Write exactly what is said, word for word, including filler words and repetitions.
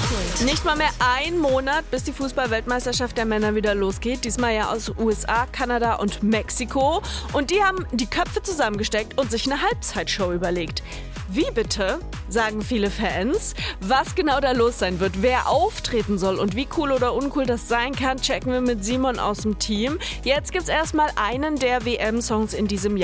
Nicht mal mehr ein Monat, bis die Fußball-Weltmeisterschaft der Männer wieder losgeht. Diesmal ja aus U S A, Kanada und Mexiko. Und die haben die Köpfe zusammengesteckt und sich eine Halbzeitshow überlegt. Wie bitte, sagen viele Fans. Was genau da los sein wird, wer auftreten soll und wie cool oder uncool das sein kann, checken wir mit Simon aus dem Team. Jetzt gibt's erstmal einen der W M-Songs in diesem Jahr.